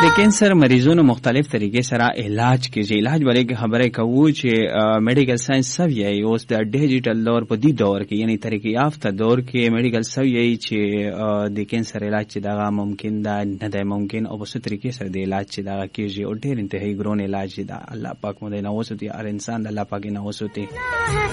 د کینسر مریضونو مختلف طریقې سره علاج کیږي. علاج باندې خبره کوو چې میډیکل ساينس سوي اوس د ډیجیټل دور په دې دور کې یعنی طریقې یافته دور کې میډیکل سوي چې د کینسر علاج چې دا ممکن ده نه ده ممکن او په څه طریقې سره د علاج چې دا کیږي او ډېر انتهایی ګران علاج دا الله پاک مو دې نووسوتي هر انسان د الله پاک نووسوتي